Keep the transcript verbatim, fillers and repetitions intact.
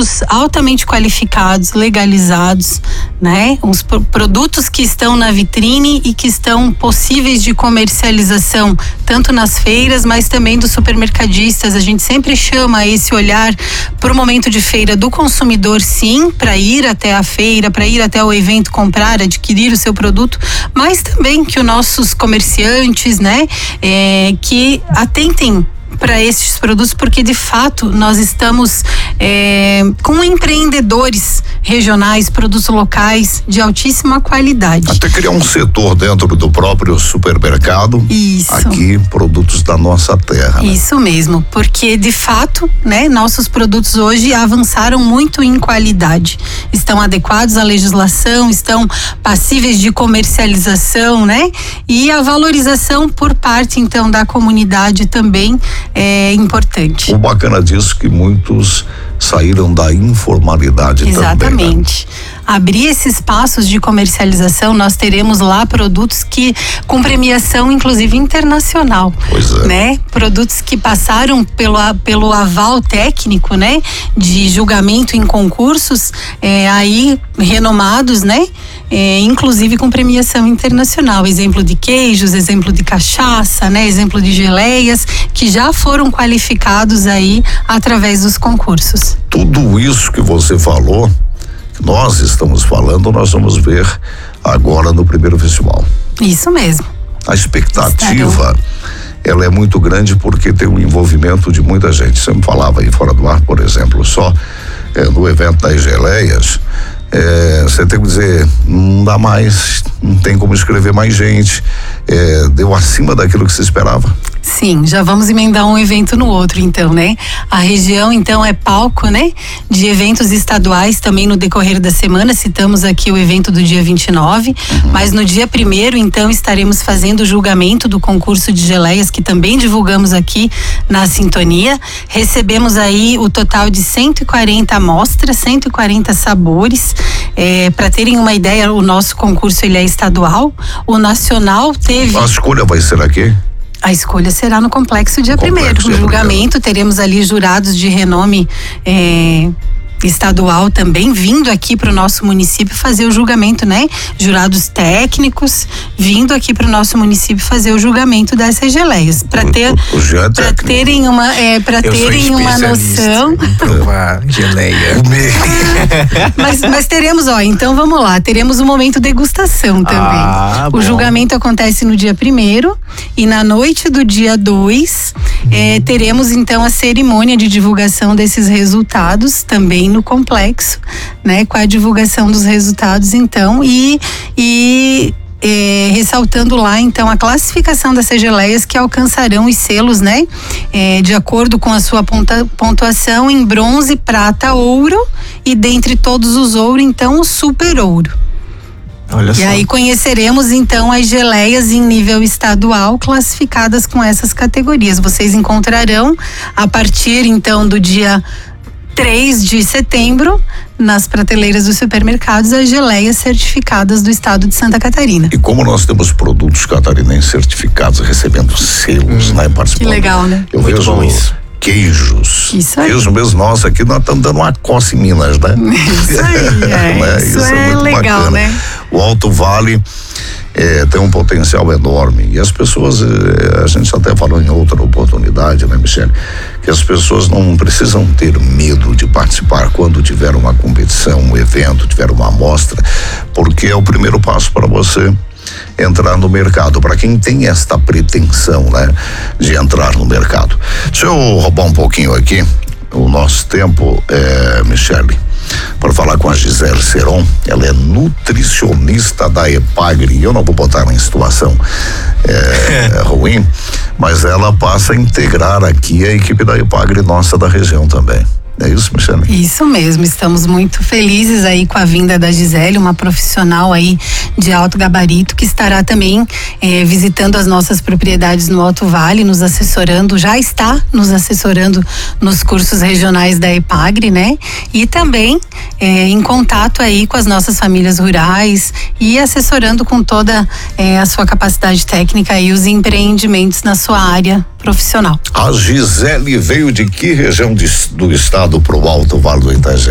produtos altamente qualificados, legalizados, né? Os produtos que estão na vitrine e que estão possíveis de comercialização, tanto nas feiras, mas também dos supermercadistas. A gente sempre chama esse olhar para o momento de feira do consumidor, sim, para ir até a feira, para ir até o evento comprar, adquirir o seu produto, mas também que os nossos comerciantes, né, é, que atentem para esses produtos, porque de fato nós estamos é, com empreendedores regionais, produtos locais de altíssima qualidade. Até criar um setor dentro do próprio supermercado. Isso. Aqui, produtos da nossa terra. Né? Isso mesmo, porque de fato, né, nossos produtos hoje avançaram muito em qualidade. Estão adequados à legislação, estão passíveis de comercialização, né? E a valorização por parte, então, da comunidade também é importante. O bacana disso é que muitos saíram da informalidade. Exatamente. Também, né? Abrir esses espaços de comercialização, nós teremos lá produtos que com premiação inclusive internacional, pois é. Né? Produtos que passaram pelo, pelo aval técnico, né? De julgamento em concursos, é, aí renomados, né? É, inclusive com premiação internacional, exemplo de queijos, exemplo de cachaça, né? Exemplo de geleias, que já foram qualificados aí através dos concursos. Tudo isso que você falou, nós estamos falando, nós vamos ver agora no primeiro festival. Isso mesmo. A expectativa, ela é muito grande porque tem um envolvimento de muita gente. Você me falava aí fora do ar, por exemplo, só é, no evento das geleias, é, você tem que dizer, não dá mais, não tem como escrever mais gente, é, deu acima daquilo que se esperava. Sim, já vamos emendar um evento no outro, então, né? A região, então, é palco, né? De eventos estaduais também no decorrer da semana. Citamos aqui o evento do dia vinte e nove, uhum. Mas no dia primeiro, então, estaremos fazendo o julgamento do concurso de geleias, que também divulgamos aqui na Sintonia. Recebemos aí o total de cento e quarenta amostras, cento e quarenta sabores. É, para terem uma ideia, o nosso concurso ele é estadual. O nacional teve... A escolha vai ser aqui? A escolha será no complexo dia primeiro. O julgamento, teremos ali jurados de renome é, estadual também vindo aqui para o nosso município fazer o julgamento, né? Jurados técnicos vindo aqui para o nosso município fazer o julgamento dessas geleias, para ter, para terem uma, é, para terem uma noção. Provar geleia. mas, mas teremos, ó, então vamos lá, teremos um momento degustação também. Ah, o bom. julgamento acontece no dia primeiro e na noite do dia dois é, teremos então a cerimônia de divulgação desses resultados também no complexo, né, com a divulgação dos resultados, então, e, e é, ressaltando lá, então, a classificação dessas geleias que alcançarão os selos, né, é, de acordo com a sua ponta, pontuação em bronze, prata, ouro e dentre todos os ouro, então, o super ouro. Olha e só. aí conheceremos então as geleias em nível estadual classificadas com essas categorias. Vocês encontrarão a partir então do dia três de setembro nas prateleiras dos supermercados as geleias certificadas do estado de Santa Catarina. E como nós temos produtos catarinenses certificados recebendo selos, hum, né, participando. Que legal, né? Eu Muito vejo bom isso. Queijos. Isso aí. Queijo mesmo, nossa, aqui nós estamos dando uma coça em Minas, né? Isso aí, é. né? Isso, Isso é, é muito legal, bacana. né? O Alto Vale é, tem um potencial enorme e as pessoas, é, a gente até falou em outra oportunidade, né, Michele, que as pessoas não precisam ter medo de participar quando tiver uma competição, um evento, tiver uma amostra, porque é o primeiro passo para você entrar no mercado, para quem tem esta pretensão, né, de entrar no mercado. Deixa eu roubar um pouquinho aqui o nosso tempo, é, Michele, para falar com a Gisele Seron. Ela é nutricionista da EPAGRE. Eu não vou botar ela em situação é, ruim, mas ela passa a integrar aqui a equipe da EPAGRE nossa da região também. É isso, Michele? Isso mesmo, estamos muito felizes aí com a vinda da Gisele, uma profissional aí de alto gabarito que estará também eh, visitando as nossas propriedades no Alto Vale, nos assessorando, já está nos assessorando nos cursos regionais da EPAGRE, né? E também eh, em contato aí com as nossas famílias rurais e assessorando com toda eh, a sua capacidade técnica e os empreendimentos na sua área profissional. A Gisele veio de que região de, do estado para o Alto Vale do Itajaí?